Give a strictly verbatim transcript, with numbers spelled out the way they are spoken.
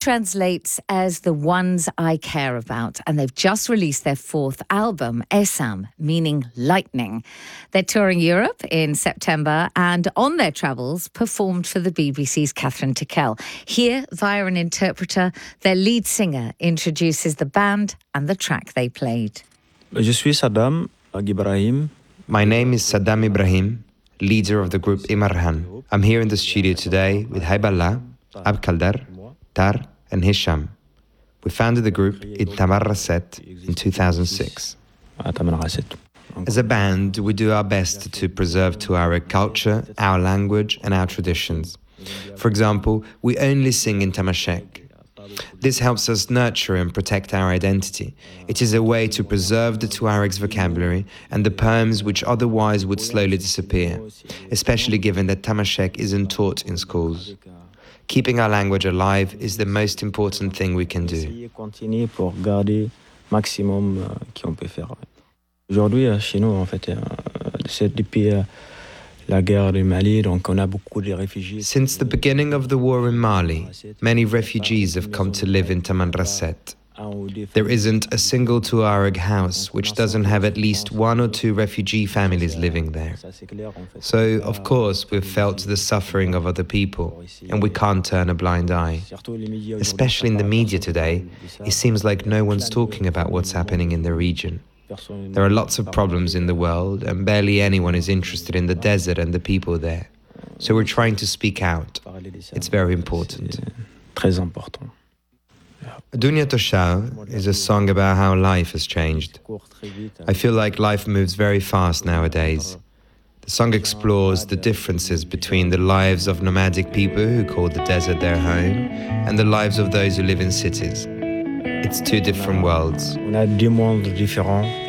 translates as The Ones I Care About, and they've just released their fourth album, Esam, meaning lightning. They're touring Europe in September and on their travels performed for the B B C's Catherine Tickell. Here, via an interpreter, their lead singer introduces the band and the track they played. Je suis Saddam Ibrahim. My name is Saddam Ibrahim, leader of the group Imarhan. I'm here in the studio today with Haiballah, Abkaldar, Tar and Hisham. We founded the group in Tamarrasset in two thousand six. As a band, we do our best to preserve Tuareg culture, our language and our traditions. For example, we only sing in Tamashek. This helps us nurture and protect our identity. It is a way to preserve the Tuareg's vocabulary and the poems which otherwise would slowly disappear, especially given that Tamashek isn't taught in schools. Keeping our language alive is the most important thing we can do. Aujourd'hui, chez nous, en fait, c'est depuis la guerre du Mali, donc on a beaucoup de réfugiés. Since the beginning of the war in Mali, many refugees have come to live in Tamanrasset. There isn't a single Tuareg house which doesn't have at least one or two refugee families living there. So, of course, we've felt the suffering of other people, and we can't turn a blind eye. Especially in the media today, it seems like no one's talking about what's happening in the region. There are lots of problems in the world, and barely anyone is interested in the desert and the people there. So we're trying to speak out. It's very important. Très important. Dunya Toshao is a song about how life has changed. I feel like life moves very fast nowadays. The song explores the differences between the lives of nomadic people who call the desert their home and the lives of those who live in cities. It's two different worlds. On a deux mondes différents.